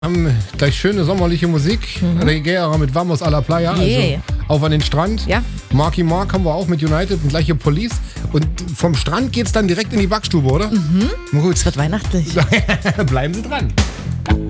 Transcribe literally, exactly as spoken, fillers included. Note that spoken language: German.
Haben gleich schöne sommerliche Musik. Mhm. Reggae mit Vamos a la Playa. Yeah. Also auf an den Strand. Ja. Marky Mark haben wir auch mit United und gleiche Police. Und vom Strand geht's dann direkt in die Backstube, oder? Mhm. Gut. Es wird weihnachtlich. Bleiben Sie dran.